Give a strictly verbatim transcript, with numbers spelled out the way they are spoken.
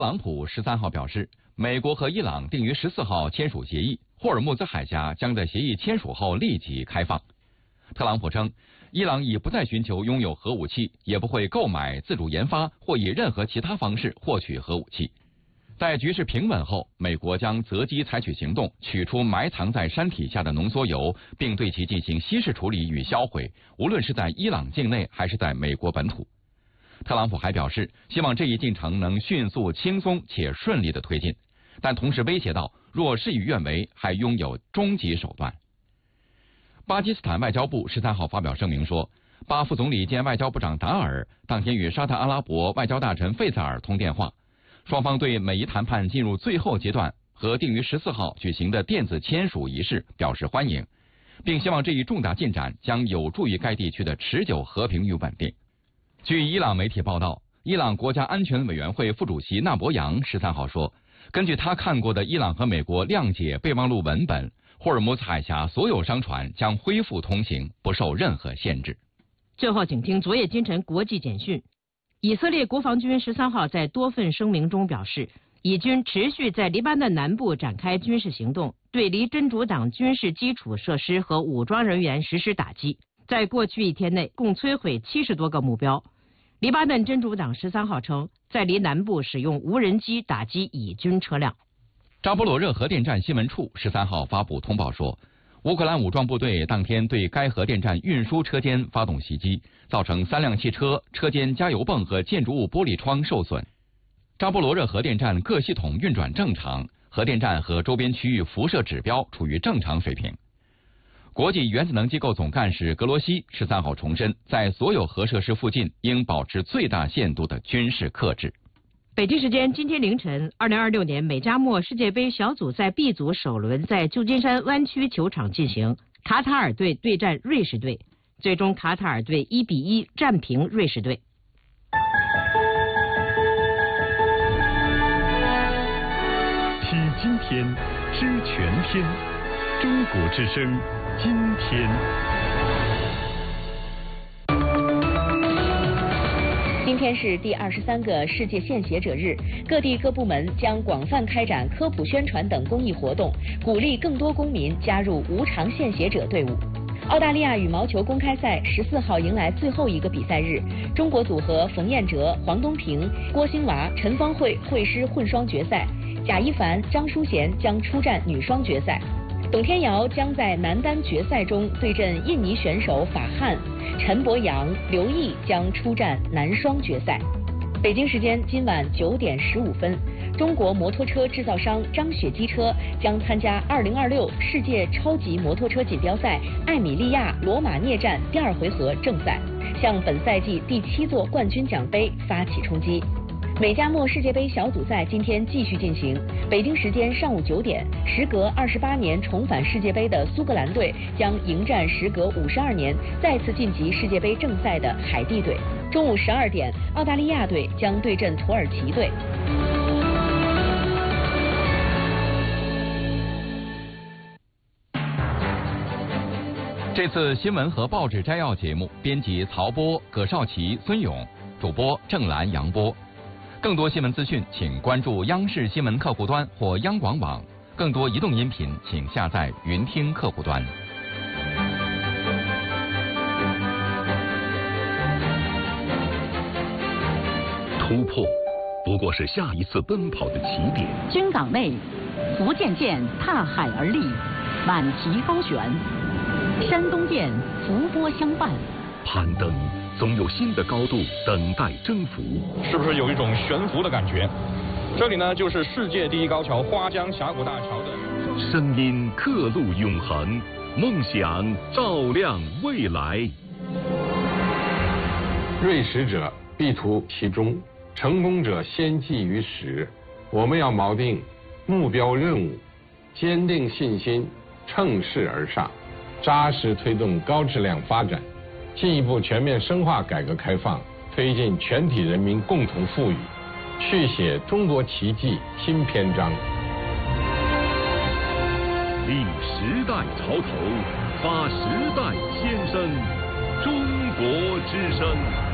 特朗普十三号表示，美国和伊朗定于十四号签署协议，霍尔木兹海峡将在协议签署后立即开放。特朗普称，伊朗已不再寻求拥有核武器，也不会购买、自主研发或以任何其他方式获取核武器。在局势平稳后，美国将择机采取行动，取出埋藏在山体下的浓缩铀，并对其进行稀释处理与销毁，无论是在伊朗境内还是在美国本土。特朗普还表示，希望这一进程能迅速、轻松且顺利地推进，但同时威胁到，若事与愿违，还拥有终极手段。巴基斯坦外交部十三号发表声明说，巴副总理兼外交部长达尔当天与沙特阿拉伯外交大臣费萨尔通电话，双方对美伊谈判进入最后阶段和定于十四号举行的电子签署仪式表示欢迎，并希望这一重大进展将有助于该地区的持久和平与稳定。据伊朗媒体报道，伊朗国家安全委员会副主席纳博扬十三号说，根据他看过的伊朗和美国谅解备忘录文本，霍尔木兹海峡所有商船将恢复通行，不受任何限制。 最后，请听昨夜今晨国际简讯。以色列国防军十三号在多份声明中表示，以军持续在黎巴嫩南部展开军事行动，对离真主党军事基础设施和武装人员实施打击。在过去一天内，共摧毁七十多个目标。黎巴嫩真主党十三号称，在离南部使用无人机打击以军车辆。 扎波罗热核电站新闻处十三号发布通报说，乌克兰武装部队当天对该核电站运输车间发动袭击，造成三辆汽车、车间加油泵和建筑物玻璃窗受损。扎波罗热核电站各系统运转正常，核电站和周边区域辐射指标处于正常水平。国际原子能机构总干事格罗西十三号重申，在所有核设施附近应保持最大限度的军事克制。 北京时间今天凌晨，二零二六年美加墨世界杯小组赛 B 组首轮在旧金山湾区球场进行，卡塔尔队对战瑞士队，最终卡塔尔队一比一战平瑞士队。 体今天，知全天，中国之声，今天。 今天是第二十三个世界献血者日，各地各部门将广泛开展科普宣传等公益活动，鼓励更多公民加入无偿献血者队伍。澳大利亚羽毛球公开赛十四号迎来最后一个比赛日，中国组合冯彦哲、黄东萍、郭兴娃、陈芳慧会师混双决赛，贾一凡、张淑娴将出战女双决赛。董天瑶将在男单决赛中对阵印尼选手法汉，陈博洋、刘毅将出战男双决赛。北京时间今晚九点十五分，中国摩托车制造商张雪机车将参加二零二六世界超级摩托车锦标赛艾米利亚罗马涅站第二回合正赛，向本赛季第七座冠军奖杯发起冲击。美加墨世界杯小组赛今天继续进行，北京时间上午九点，时隔二十八年重返世界杯的苏格兰队将迎战时隔五十二年再次晋级世界杯正赛的海地队。中午十二点，澳大利亚队将对阵土耳其队。 这次新闻和报纸摘要节目，编辑曹波、葛少奇、孙勇，主播郑兰、杨波。更多新闻资讯，请关注央视新闻客户端或央广网。更多移动音频，请下载云听客户端。 突破不过是下一次奔跑的起点。 军港内，福建舰踏海而立，满旗高悬；山东舰浮波相伴。 攀登总有新的高度等待征服， 是不是有一种悬浮的感觉？这里呢，就是世界第一高桥花江峡谷大桥的声音，刻录永恒，梦想照亮未来。 锐识者必图其中，成功者先记于始。我们要锚定目标任务，坚定信心，乘势而上，扎实推动高质量发展。进一步全面深化改革开放，推进全体人民共同富裕，续写中国奇迹新篇章。 立时代潮头，发时代先声，中国之声。